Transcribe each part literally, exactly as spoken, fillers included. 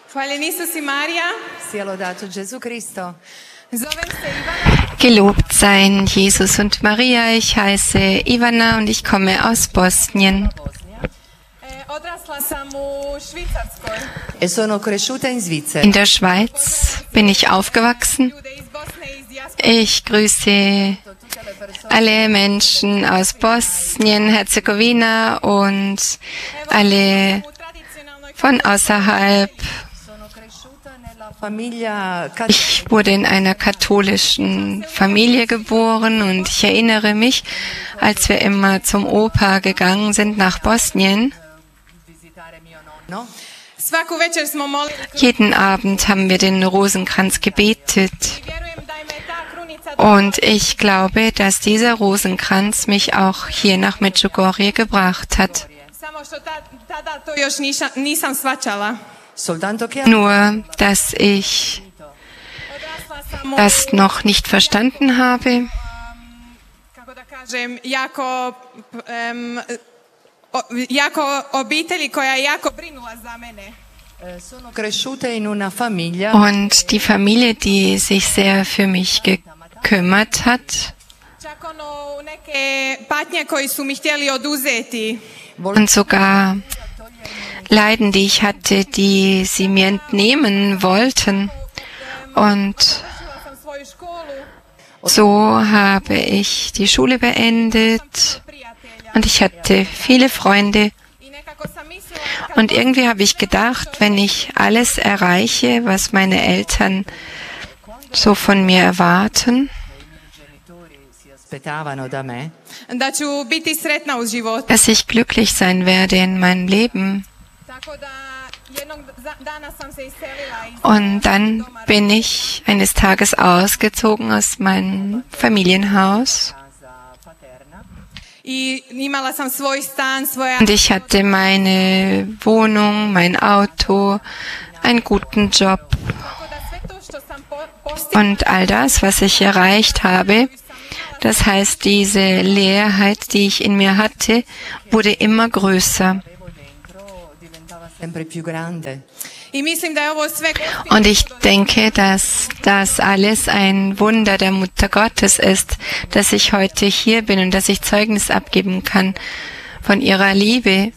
Hvaljen Isus i Marija. Sia lodato Gesù Cristo. Zovem se Ivana. Gelobt seien Jesus und Maria. Ich heiße Ivana und ich komme aus Bosnien. E, Odrasla sam u Švicarskoj. E sono cresciuta in Svizzera. In der Schweiz bin ich aufgewachsen. Ljude iz Bosne i iz dijaspore. Ich grüße alle Menschen aus Bosnien, Herzegowina und alle U tradicionalnoj von außerhalb. Sono cresciuta nella famiglia cattolica. Ich wurde in einer katholischen Familie geboren und ich erinnere mich, als wir immer zum Opa gegangen sind nach Bosnien. Visitare mio nonno. Svaku večer smo molili. Jeden Abend haben wir den Rosenkranz gebetet. Vjerujem da im je ta krunica Und ich glaube, dass dieser Rosenkranz mich auch hier nach Medjugorje gebracht hat. samo što ta- tada to još niša- nisam svačala. Soltanto che Nur, dass ich Odrasla sam u, das noch nicht verstanden habe. kako da kažem, jako, em, o- jako obitelji koja je jako brinula za mene. eh, sono cresciuta in una famiglia Und die Familie, die sich sehr für mich gekümmert hat. Čak ono u neke patnje koji su mi htjeli oduzeti. Und sogar Leiden, die ich hatte, die sie mir entnehmen wollten. Und Završila sam svoju školu, so habe ich die Schule beendet. prijatelja. Und ich hatte viele Freunde. I nekako sam mislila kad Und irgendwie habe ich gedacht, wenn ich alles erreiche, was meine Eltern so von mir erwarten, si aspettavano da me, da ću biti sretna u životu. dass ich glücklich sein werde in meinem Leben. Tako da jednog za- dana sam se iselila iz Und dann bin ich eines Tages ausgezogen aus meinem Familienhaus. casa paterna. i imala sam svoj stan, svoja Und ich hatte meine Wohnung, mein Auto, einen guten Job. tako da sve to što sam po- postigla Und all das, was ich erreicht habe, das heißt, diese Leerheit, die ich in mir hatte, wurde immer größer. Avevo dentro diventava sempre più grande. i mislim da je ovo sve Und ich denke, dass das alles ein Wunder der Mutter Gottes ist, dass ich heute hier bin und dass ich Zeugnis abgeben kann von ihrer Liebe.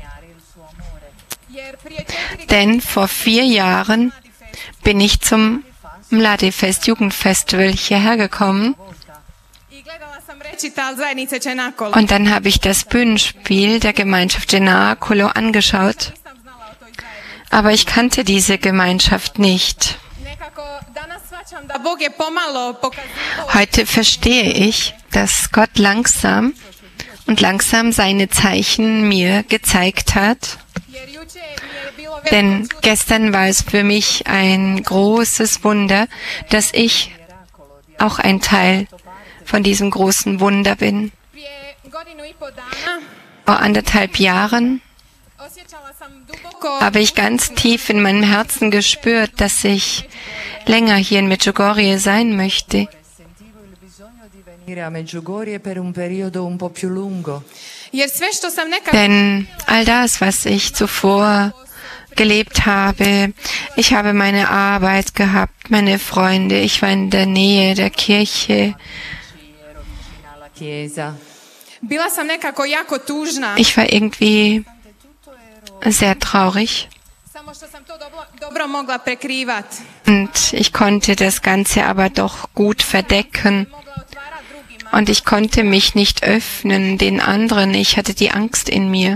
jer prije četiri Denn vor vier Jahren bin ich zum Mladifest, Jugendfestival hierher gekommen i gledala sam recital zajednice Čenakolo. und dann habe ich das Bühnenspiel der Gemeinschaft Cenacolo angeschaut, Nisam znala o toj zajednici. aber ich kannte diese Gemeinschaft nicht. Nekako danas shvaćam da Bog je pomalo pokazivao Heute verstehe ich, dass Gott langsam und langsam seine Zeichen mir gezeigt hat. jer juče mi je bilo veliko Denn čudo. gestern war es für mich ein großes Wunder, dass ich auch ein Teil von diesem großen Wunder bin. Prije godinu i po dana Vor anderthalb Jahren osjećala sam duboko habe ich ganz tief in meinem Herzen gespürt, dass ich länger hier in Medjugorje sein möchte. Sentivo il bisogno di venire a Medjugorje per un periodo un po' più lungo. jer sve što sam nekako Denn all das, was ich zuvor gelebt habe, ich habe meine Arbeit gehabt, meine Freunde, ich war in der Nähe der Kirche. Ero vicina alla chiesa. bila sam nekako jako tužna. Ich war irgendwie sehr traurig Samo što sam to dobro, dobro mogla prekrivat. und ich konnte das Ganze aber doch gut verdecken Mogla otvarat drugima. und ich konnte mich nicht öffnen den anderen. Ich hatte die Angst in mir.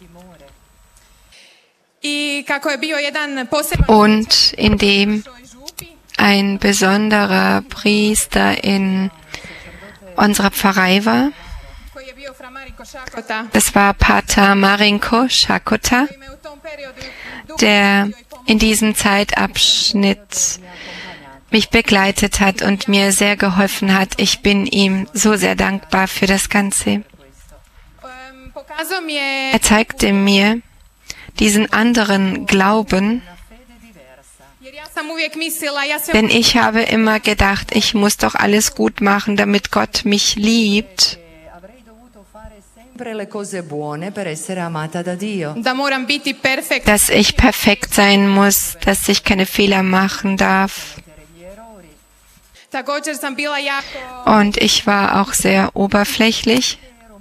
I kako je bio jedan poseban Und indem svoj župi, ein besonderer Priester in unserer Pfarrei war, koji je bio fra Mariko Šakota, das war Pater Marinko Šakota, koji me u tom periodu dugo der pratio i pomogao. in diesem Zeitabschnitt mich begleitet hat und mir sehr geholfen hat. Ich bin ihm so sehr dankbar für das Ganze. Em, pokazao mi je Er zeigte mir diesen anderen Glauben, jer ja sam uvijek mislila ja sve denn ich habe immer gedacht, ich muss doch alles gut machen, damit Gott mich liebt. E avrei dovuto fare sempre da moram biti perfekt, dass ich perfekt sein muss, dass ich keine Fehler machen darf. također sam bila jako Und ich war auch sehr oberflächlich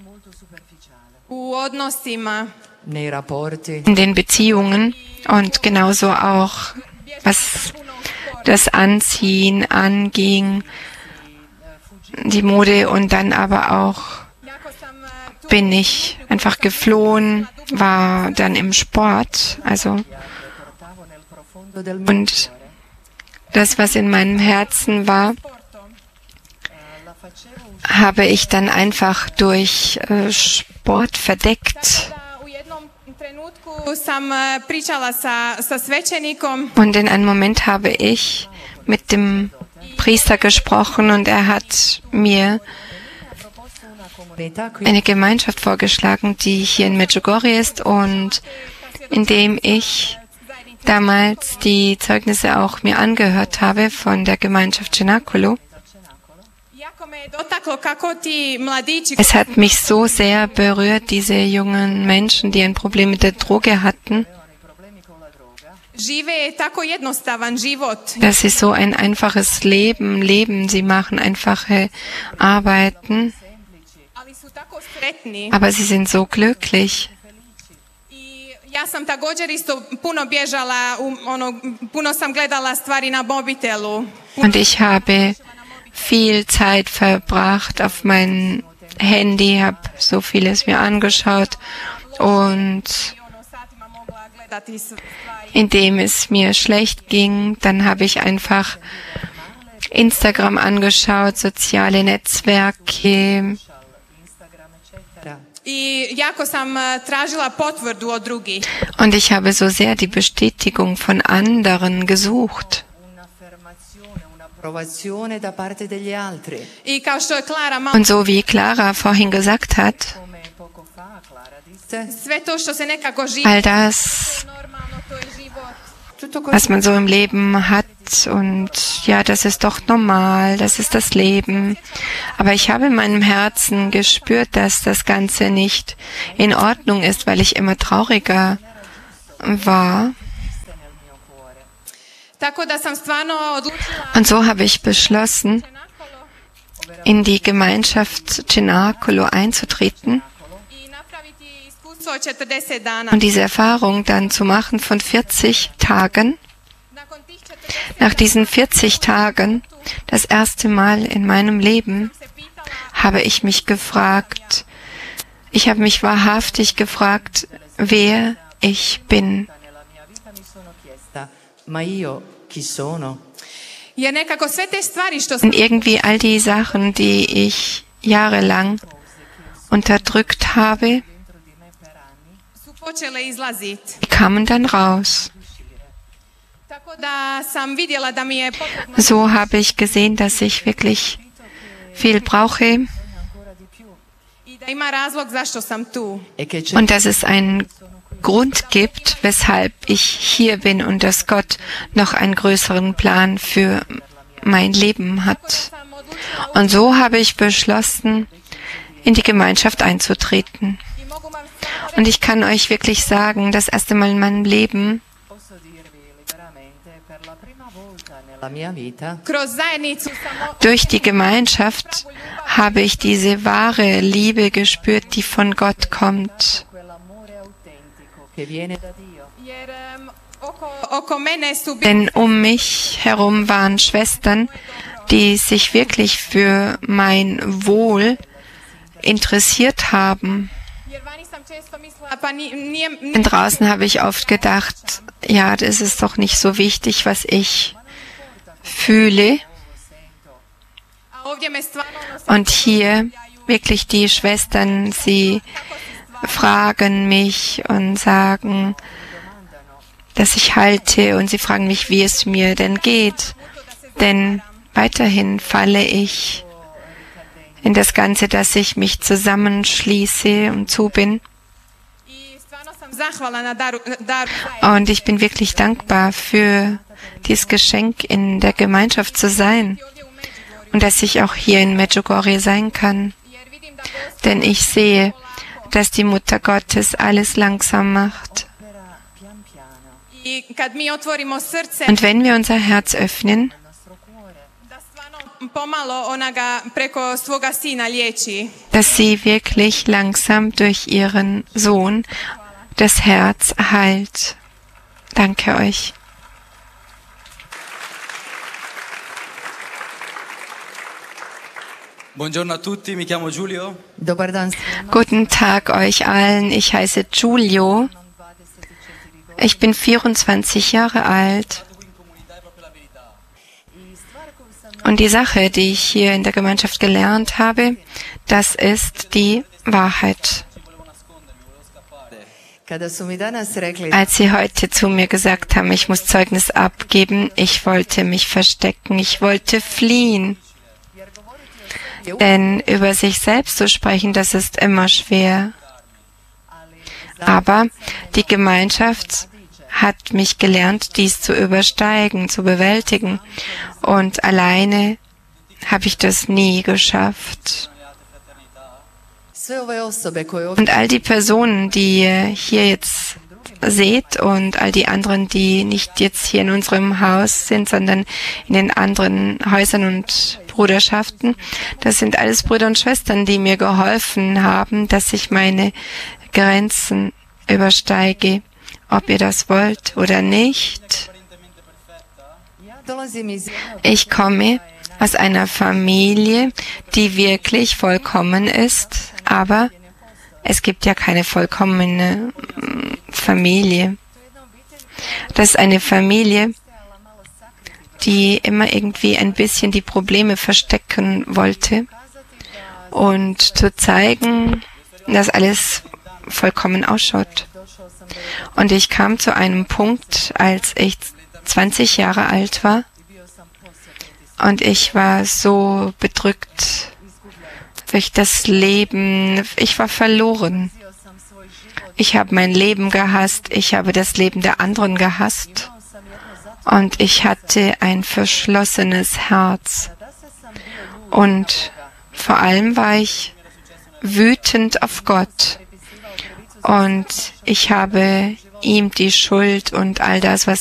u odnosima, nei rapporti. in den Beziehungen und genauso auch, was das Anziehen anging, die Mode, und dann aber auch jako sam eh, tu bin ich einfach geflohen, war dann im Sport, also und das, was in meinem Herzen war, habe ich dann einfach durch äh, Sport verdeckt. da u jednom trenutku sam eh, pričala sa, sa svećenikom Und in einem Moment habe ich mit dem Priester gesprochen und er hat mir eine Gemeinschaft vorgeschlagen, die hier in Medjugorje ist und in dem ich damals die Zeugnisse auch mir angehört habe von der Gemeinschaft Cenacolo. jako me je dotaklo kako ti mladići Es hat mich so sehr berührt, diese jungen Menschen, die ein Problem mit der Droge hatten, žive tako jednostavan život, dass sie so ein einfaches Leben leben. Sie machen einfache Arbeiten, ali su tako sretni. aber sie sind so glücklich. I ja sam također isto puno bježala, u, ono, puno sam gledala stvari na mobitelu. Und ich habe viel Zeit verbracht auf mein Handy, habe so vieles mir angeschaut und Ono, satima mogla gledati stvari. indem es mir schlecht ging, dann habe ich einfach Instagram angeschaut, soziale Netzwerke. I jako sam eh, tražila potvrdu od drugih. Und ich habe so sehr die Bestätigung von anderen gesucht. Un'approvazione da parte degli altri. I kao što je Klara malo, Und so wie Clara vorhin gesagt hat, Come poco fa Clara disse, sve to što se nekako živi all das, normalno, to je život. tutto questo was man so im Leben hat, und ja, das ist doch normal, das ist das Leben. Aber ich habe in meinem Herzen gespürt, dass das Ganze nicht in Ordnung ist, weil ich immer trauriger war. Tako da sam stvarno odlučila Und so habe ich beschlossen, Cenacolo in die Gemeinschaft Cenacolo einzutreten i napraviti iskustvo od četrdeset dana. und diese Erfahrung dann zu machen von vierzig Tagen. Nakon tih četrdeset Nach diesen vierzig Tagen, das erste Mal in meinem Leben, se pitala habe ich mich gefragt, ich habe mich wahrhaftig gefragt, wer ich bin. nella mia vita mi sono chiesta, ma io chi sono? jer nekako sve te stvari što sam Und irgendwie all die Sachen, die ich jahrelang unterdrückt habe, su počele izlaziti. die kamen dann raus. Tako da sam vidjela da mi je potrebno So habe ich gesehen, dass ich wirklich viel brauche i da ima razlog zašto sam tu. E che c'è und dass es einen Grund gibt, weshalb ich hier bin und dass Gott noch einen größeren Plan für mein Leben hat. Sam odlučila Und so habe ich beschlossen, in die Gemeinschaft einzutreten. i mogu vam samo Und ich kann euch wirklich sagen, das erste Mal in meinem Leben, posso dirvi liberamente, per la prima volta nella mia vita kroz zajednicu sam o- durch die Gemeinschaft habe ich diese wahre Liebe gespürt, die von Gott kommt. quell'amore autentico che viene da Dio. jer em, oko, oko mene su bili Denn um mich herum waren Schwestern, die sich wirklich für mein Wohl interessiert haben. jer vani sam često mislila pa ni- nije, Denn nije draußen habe ich oft gedacht, ja, das ist doch nicht so wichtig, was ich fühle. a ovdje me stvarno ono sam Und hier wirklich die Schwestern, sie fragen mich und sagen, dass ich halte, und sie fragen mich, wie es mir denn geht. Denn weiterhin falle ich in das Ganze, dass ich mich zusammenschließe und zu bin. i stvarno sam zahvala na daru, daru zajednice. Und ich bin wirklich dankbar für dieses Geschenk, in der Gemeinschaft zu sein Ovdje u Međugorju, und dass ich auch hier in Medjugorje sein kann. jer vidim da postoji Denn ich sehe, dass die Mutter Gottes alles langsam macht. I kad mi otvorimo srce, Und wenn wir unser Herz öffnen, da stvarno pomalo ona ga preko svoga sina liječi. dass sie wirklich langsam durch ihren Sohn das Herz heilt. Danke euch. Buongiorno a tutti, mi chiamo Giulio. Dobar dan svima. Guten Tag euch allen. Ich heiße Giulio. Ich bin vierundzwanzig Jahre alt. Und die Sache, die ich hier in der Gemeinschaft gelernt habe, das ist die Wahrheit. Kada su mi danas rekli Als sie heute zu mir gesagt haben, ich muss Zeugnis abgeben, ich wollte mich verstecken, ich wollte fliehen. Denn über sich selbst zu sprechen, das ist immer schwer. Aber die Gemeinschaft hat mich gelernt, dies zu übersteigen, zu bewältigen. Und alleine habe ich das nie geschafft. sve ove osobe koje ovdje Und all die Personen, die ihr hier jetzt seht und all die anderen, die nicht jetzt hier in unserem Haus sind, sondern in den anderen Häusern und Bruderschaften, das sind alles Brüder und Schwestern, die mir geholfen haben, dass ich meine Grenzen übersteige, ob ihr das wollt oder nicht. ja dolazim iz jednog Ich komme aus einer Familie, die wirklich vollkommen ist, aber es gibt ja keine vollkommene mm, Familie. Das ist eine Familie, die immer irgendwie ein bisschen die Probleme verstecken wollte und zu zeigen, dass alles vollkommen ausschaut. Und ich kam zu einem Punkt, als ich zwanzig Jahre alt war, und ich war so bedrückt durch das Leben. Ich war verloren. Ich habe mein Leben gehasst. Ich habe das Leben der anderen gehasst. Und ich hatte ein verschlossenes Herz. Und vor allem war ich wütend auf Gott. Und ich habe ihm die Schuld und all das, was